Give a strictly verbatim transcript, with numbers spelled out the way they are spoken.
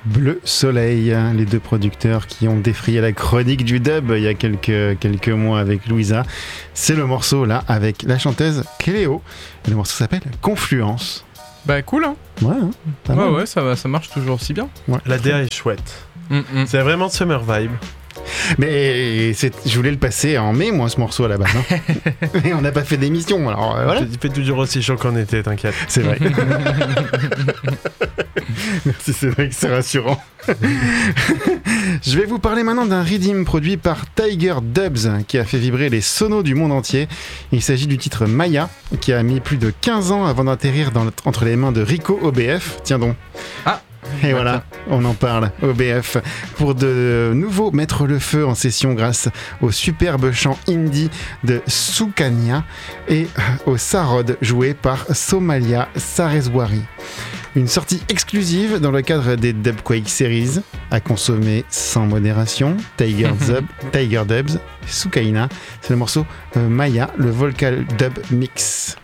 Bleu Soleil, les deux producteurs qui ont défrayé la chronique du dub il y a quelques, quelques mois avec Louisa. C'est le morceau là avec la chanteuse Cléo. Et le morceau s'appelle Confluence. Bah cool hein. Ouais, hein, pas ouais mal. ouais, ça, va, ça marche toujours aussi bien. Ouais. La D A est chouette. Mm-mm. C'est vraiment summer vibe. Mais c'est, je voulais le passer en mai, moi, ce morceau à la base. Hein. Mais on n'a pas fait d'émission, alors euh, voilà. Il fait toujours aussi chaud qu'en été, t'inquiète. C'est vrai. Merci Cédric, c'est rassurant. Je vais vous parler maintenant d'un redeem produit par Tiger Dubs qui a fait vibrer les sonos du monde entier. Il s'agit du titre Maya qui a mis plus de quinze ans avant d'atterrir dans le, entre les mains de Rico O B F. Tiens donc. Ah. Et voilà, on en parle, O B F, pour de nouveau mettre le feu en session grâce au superbe chant indie de Sukanya et au Sarod joué par Somalia Sareswari. Une sortie exclusive dans le cadre des Dubquake Series, à consommer sans modération. Tiger, Dub, Tiger Dubs, Sukaina, c'est le morceau euh, Maya, le Vocal Dub Mix.